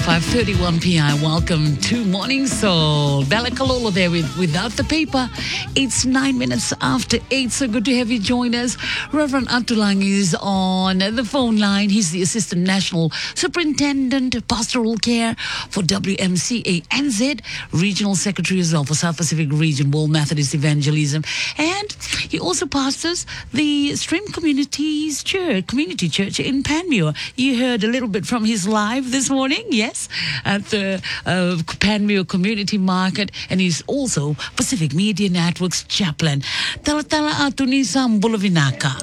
5:31 p.m. Welcome to Morning Soul. Bella Kalolo there with Without the Paper. It's 9 minutes after 8. So good to have you join us. Reverend Atulang is on the phone line. He's the Assistant National Superintendent of Pastoral Care for WMCA NZ, Regional Secretaries of the South Pacific Region, World Methodist Evangelism. And he also pastors the Stream Community Church in Panmure. You heard a little bit from his live this morning, yes, at the Panmure Community Market, and he's also Pacific Media Network's chaplain. Tala atu ni sa Bulavinaka.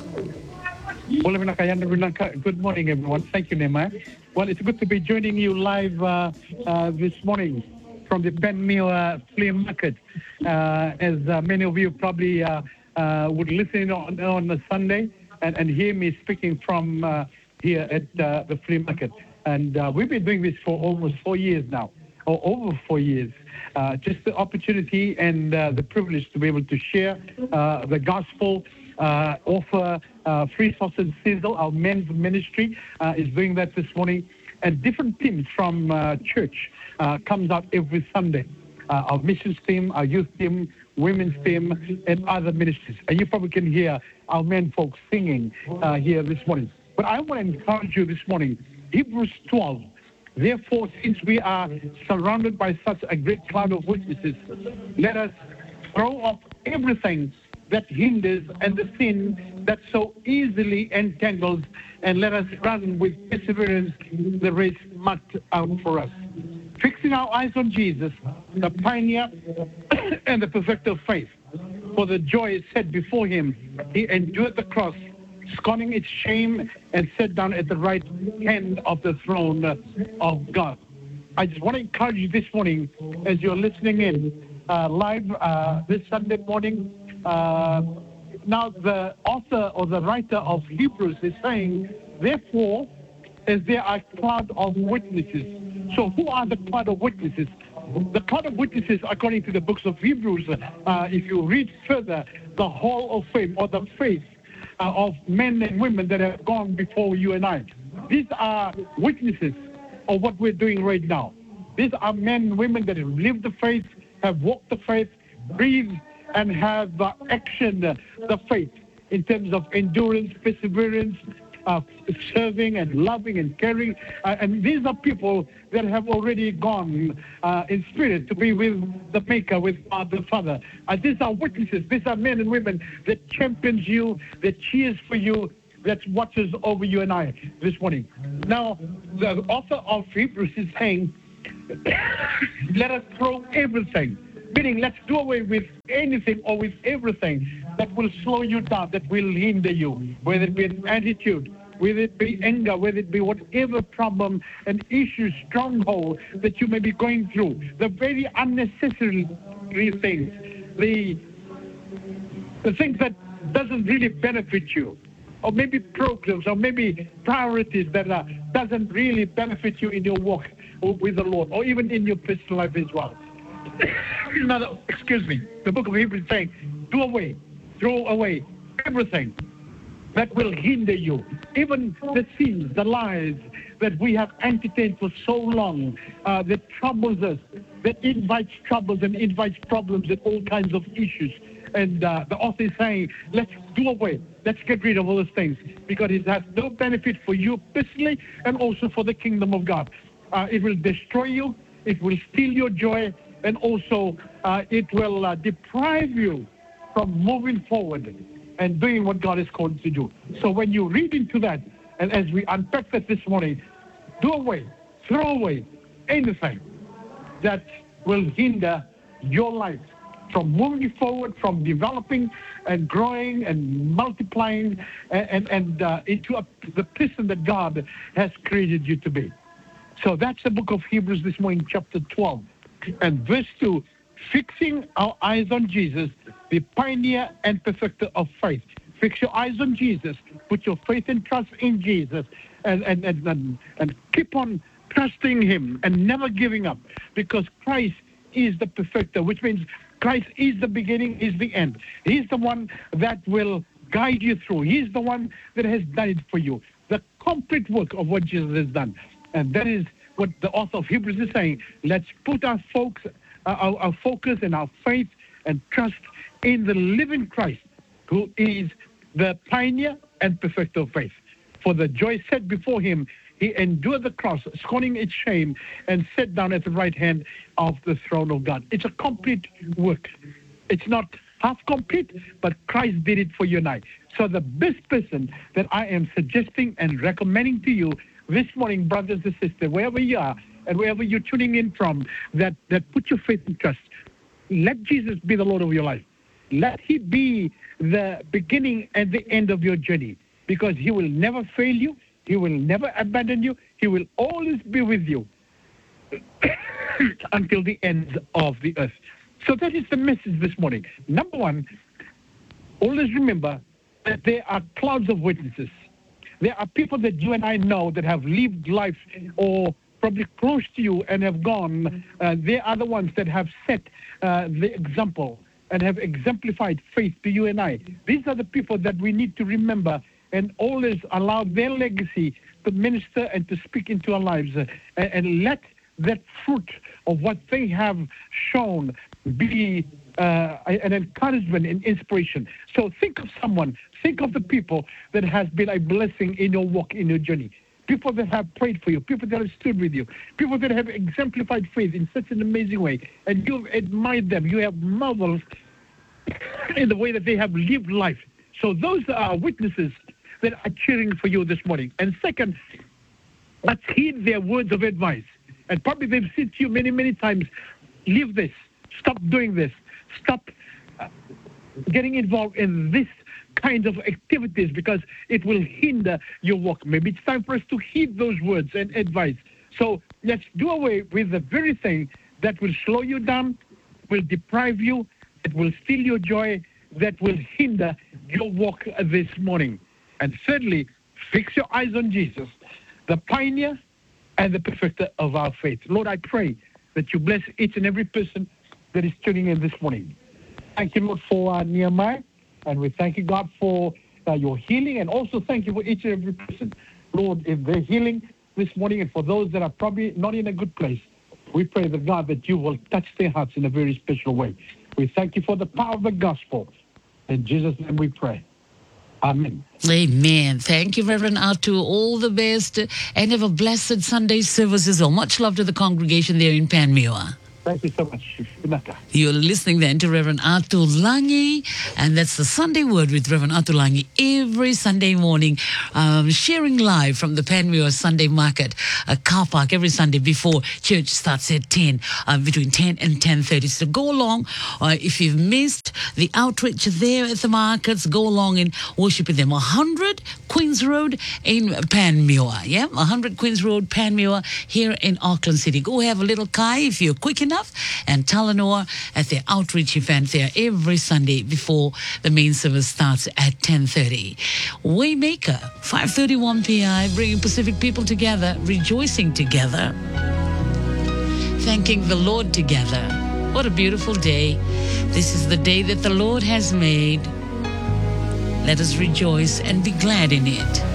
Good morning, everyone. Thank you, Nema. Well, it's good to be joining you live this morning from the Panmure Flea Market. As many of you probably would listen on a Sunday and hear me speaking from here at the flea market. And we've been doing this for almost 4 years now, or over 4 years. Just the opportunity and the privilege to be able to share the gospel, offer free sausage sizzle. Our men's ministry is doing that this morning. And different teams from church comes out every Sunday. Our missions team, our youth team, women's team, and other ministries. And you probably can hear our men folks singing here this morning. But I want to encourage you this morning, Hebrews 12. Therefore, since we are surrounded by such a great cloud of witnesses, let us throw off everything that hinders and the sin that so easily entangles, and let us run with perseverance the race marked out for us. Fixing our eyes on Jesus, the pioneer and the perfecter of faith. For the joy set before him, he endured the cross, scorning its shame, and sat down at the right hand of the throne of God. I just want to encourage you this morning, as you're listening in live this Sunday morning. Now the author or the writer of Hebrews is saying, therefore, as there are a cloud of witnesses. So who are the cloud of witnesses? The cloud of witnesses, according to the books of Hebrews, if you read further, the hall of fame or the faith of men and women that have gone before you and I. These are witnesses of what we're doing right now. These are men and women that have lived the faith, have walked the faith, breathed, and have actioned the faith in terms of endurance, perseverance, serving and loving and caring. And these are people that have already gone in spirit to be with the Maker, with the Father. These are witnesses. These are men and women that champions you, that cheers for you, that watches over you and I this morning. Now, the author of Hebrews is saying, let us throw everything. Meaning, let's do away with anything or with everything that will slow you down, that will hinder you, whether it be an attitude, whether it be anger, whether it be whatever problem and issue, stronghold that you may be going through, the very unnecessary things, the things that doesn't really benefit you, or maybe programs, or maybe priorities that doesn't really benefit you in your walk with the Lord, or even in your personal life as well. The book of Hebrews is saying, do away, throw away everything that will hinder you, even the sins, the lies that we have entertained for so long, that troubles us, that invites troubles and invites problems and all kinds of issues. And the author is saying, let's do away, let's get rid of all those things, because it has no benefit for you personally and also for the kingdom of God. It will destroy you, it will steal your joy, and also it will deprive you from moving forward and doing what God has called you to do. So when you read into that, and as we unpack that this morning, do away, throw away anything that will hinder your life from moving forward, from developing and growing and multiplying and into the person that God has created you to be. So that's the book of Hebrews this morning, chapter 12. And verse 2, fixing our eyes on Jesus, the pioneer and perfecter of faith. Fix your eyes on Jesus. Put your faith and trust in Jesus. And keep on trusting him and never giving up. Because Christ is the perfecter, which means Christ is the beginning, is the end. He's the one that will guide you through. He's the one that has done it for you. The complete work of what Jesus has done. And that is what the author of Hebrews is saying. Let's put our focus and our faith and trust in the living Christ, who is the pioneer and perfecter of faith. For the joy set before him, he endured the cross, scorning its shame, and sat down at the right hand of the throne of God. It's a complete work. It's not half complete, but Christ did it for you and I. So the best person that I am suggesting and recommending to you this morning, brothers and sisters, wherever you are and wherever you're tuning in from, that put your faith and trust. Let Jesus be the Lord of your life. Let he be the beginning and the end of your journey, because he will never fail you. He will never abandon you. He will always be with you until the ends of the earth. So that is the message this morning. Number one, always remember that there are clouds of witnesses. There are people that you and I know that have lived life or probably close to you and have gone. They are the ones that have set the example and have exemplified faith to you and I. These are the people that we need to remember and always allow their legacy to minister and to speak into our lives, and let that fruit of what they have shown be an encouragement and inspiration. So think of someone, think of the people that has been a blessing in your walk, in your journey. People that have prayed for you, people that have stood with you, people that have exemplified faith in such an amazing way, and you've admired them. You have marveled in the way that they have lived life. So those are witnesses that are cheering for you this morning. And second, let's heed their words of advice. And probably they've said to you many, many times, leave this, stop doing this, stop getting involved in this kind of activities because it will hinder your walk. Maybe it's time for us to heed those words and advice. So let's do away with the very thing that will slow you down, will deprive you, that will steal your joy, that will hinder your walk this morning. And thirdly, fix your eyes on Jesus, the pioneer and the perfecter of our faith. Lord, I pray that you bless each and every person that is tuning in this morning. Thank you, Lord, for Nehemiah. And we thank you, God, for your healing. And also thank you for each and every person, Lord, in their healing this morning. And for those that are probably not in a good place, we pray, that God, that you will touch their hearts in a very special way. We thank you for the power of the gospel. In Jesus' name we pray. Amen. Amen. Thank you, Reverend Atu. All the best and have a blessed Sunday service as well. Much love to the congregation there in Panmure. Thank you so much. You're listening then to Reverend Atu Langi, and that's the Sunday Word with Reverend Atu Langi every Sunday morning, sharing live from the Panmure Sunday Market, a car park every Sunday before church starts at 10, between 10 and 10:30. So go along. If you've missed the outreach there at the markets, go along and worship with them. 100 Queens Road in Panmure. Yeah, 100 Queens Road, Panmure, here in Auckland City. Go have a little kai if you're quick enough, and Talanoa at their outreach event there every Sunday before the main service starts at 10:30. Waymaker, 5:31 PI, bringing Pacific people together, rejoicing together, thanking the Lord together. What a beautiful day. This is the day that the Lord has made. Let us rejoice and be glad in it.